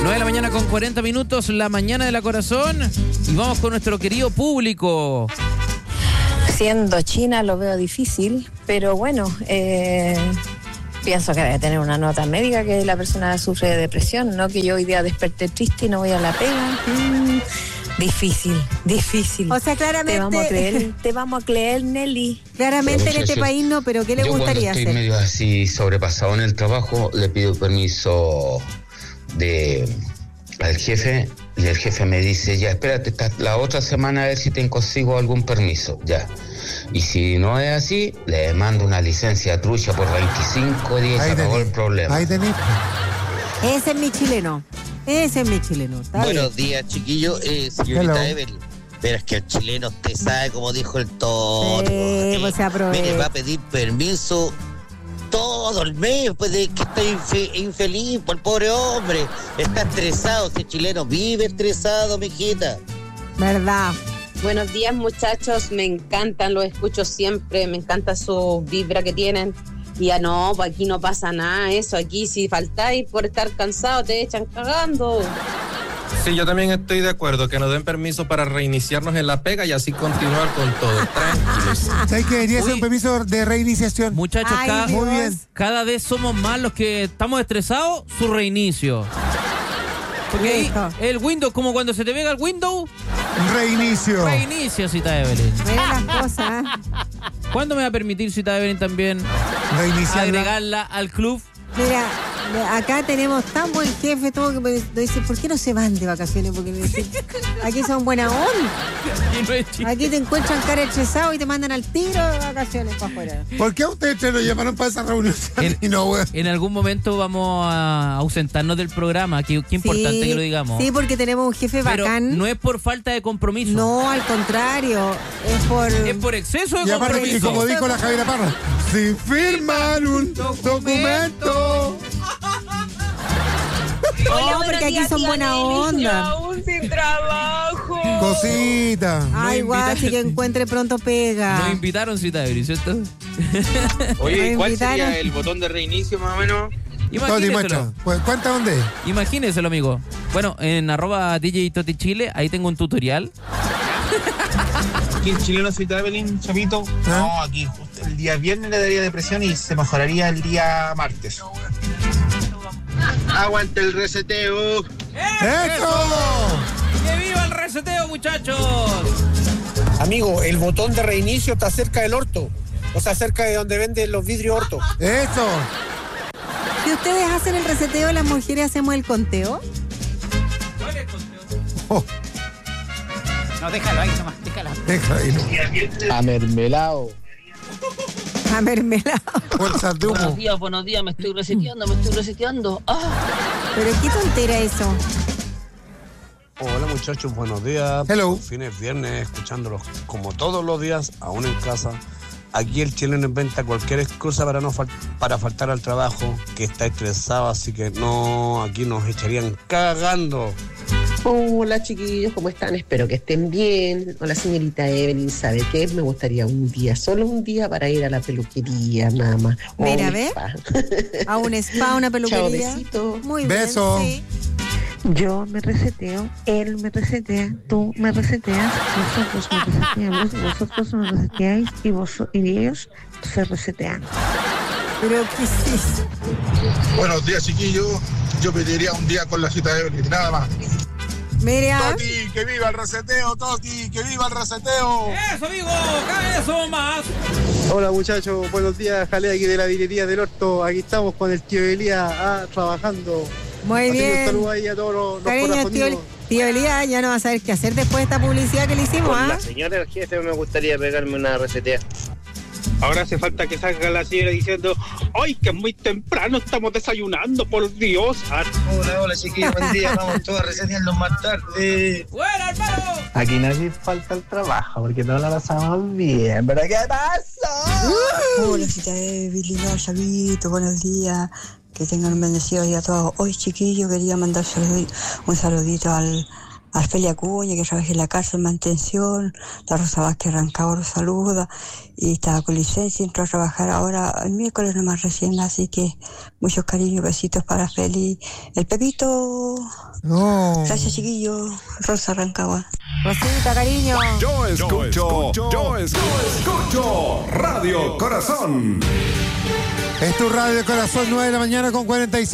9 de la mañana con 40 minutos, la mañana de la corazón. Y vamos con nuestro querido público. Siendo China lo veo difícil, pero bueno, pienso que debe tener una nota médica que la persona sufre de depresión, no que yo hoy día desperté triste y no voy a la pega. Difícil. O sea, claramente te vamos a creer, Nelly. Claramente en este país no, pero ¿qué le gustaría hacer? Yo cuando estoy medio así sobrepasado en el trabajo, le pido permiso al jefe, y el jefe me dice, ya, espérate la otra semana a ver si te consigo algún permiso, ya. Y si no es así, le mando una licencia trucha por 25 días y se acabó el problema. Ahí tenés. Ese es mi chileno. Buenos días, chiquillos. Señorita Evelyn. Pero es que el chileno usted sabe, como dijo el Toto. Pues se aprovecha. Mire, va a pedir permiso todo el mes, pues de que está infeliz por el pobre hombre. Está estresado, ese chileno vive estresado, mijita. ¿Verdad? Buenos días, muchachos, me encantan, los escucho siempre, me encanta su vibra que tienen. Y ya no, pues aquí no pasa nada, eso, aquí si faltáis por estar cansado te echan cagando. Sí, yo también estoy de acuerdo, que nos den permiso para reiniciarnos en la pega y así continuar con todo. Tranquilos. ¿Sabes que debería ser un permiso de reiniciación? Muchachos, muy bien. Cada vez somos más los que estamos estresados, su reinicio. Porque ahí, el Windows, como cuando se te pega el Windows. Reinicio, Cita Evelyn. Mira las cosas. ¿Cuándo me va a permitir, Cita Evelyn, también agregarla al club? Mira, acá tenemos tan buen jefe, todo que me dice, ¿por qué no se van de vacaciones? Porque me dicen, aquí son buena onda. Aquí te encuentran cara estresado y te mandan al tiro de vacaciones para afuera. ¿Por qué a ustedes lo llamaron para esa reunión? En algún momento vamos a ausentarnos del programa, qué importante que lo digamos. Sí, porque tenemos un jefe bacán. Pero no es por falta de compromiso. No, al contrario, es por exceso de compromiso. Y como dijo la Javiera Parra, si firman un documento. No, porque aquí son buena onda. Aún sin trabajo. Cosita. Ay, guachi, que encuentre pronto pega. Nos invitaron, Cita Evelyn, ¿cierto? Oye, ¿cuál sería el botón de reinicio más o menos? Imagínenselo. ¿Cuánta dónde? Imagínenselo, amigo. Bueno, en @DJ Toti Chile, ahí tengo un tutorial. Aquí el chileno Cita Evelyn, Chapito. No, aquí justo el día viernes le daría depresión y se mejoraría el día martes. ¡Aguante el reseteo! ¡Eso! ¡Que viva el reseteo, muchachos! Amigo, el botón de reinicio está cerca del orto. O sea, cerca de donde venden los vidrios orto. ¡Eso! Si ustedes hacen el reseteo, las mujeres hacemos el conteo. ¿Cuál es el conteo? Oh. No, déjalo ahí nomás, déjalo. A mermelado. Fuerzas de humo. Buenos días, me estoy reseteando. Pero qué tontera eso. Hola muchachos, buenos días. Hello. Fines viernes, escuchándolos como todos los días, aún en casa. Aquí el chileno inventa cualquier excusa para faltar al trabajo, que está estresado, así que no, aquí nos echarían cagando. Hola chiquillos, ¿cómo están? Espero que estén bien. Hola señorita Evelyn, ¿sabe qué? Me gustaría solo un día para ir a la peluquería, nada más. Mira, a ver. A un spa, una peluquería. Chao, besito. Muy beso. Bien, sí. Yo me reseteo, él me resetea, tú me reseteas, nosotros nos reseteamos, vosotros nos reseteáis y ellos se resetean. Pero ¿qué es eso? Buenos días, chiquillos. Yo pediría un día con la Cita de Evelyn, nada más. Mira. Toti, que viva el reseteo, Toti, que viva el reseteo. Eso, amigo, cada vez somos más. Hola muchachos, buenos días, Jale aquí de la Vinería del Orto. Aquí estamos con el tío Elías trabajando. Muy bien. Un saludo ahí a todos los cariño, tío Elías, ya no va a saber qué hacer después de esta publicidad que le hicimos, Con la señora del jefe me gustaría pegarme una resetea. Ahora hace falta que salga la señora diciendo, ¡ay, que es muy temprano, estamos desayunando, por Dios! Hola, chiquillos, buen día, vamos todos a resetearnos más tarde. ¡Buena, hermano! Aquí nadie falta el trabajo, porque todos la pasamos bien, ¿pero qué pasa? Hola, Cita Evelyn, Chavito, buenos días. Que tengan un bendecido día a todos. Hoy, chiquillo, quería mandar un saludito a Feli Acuña, que trabaja en la cárcel, mantención, la Rosa Vázquez Rancagua lo saluda, y estaba con licencia, entró a trabajar ahora el miércoles nomás recién, así que muchos cariños, besitos para Feli. El Pepito. No. Gracias, chiquillo. Rosa Rancagua. Rosita, cariño. Yo escucho Radio Corazón. Es tu Radio Corazón, 9 de la mañana con 45.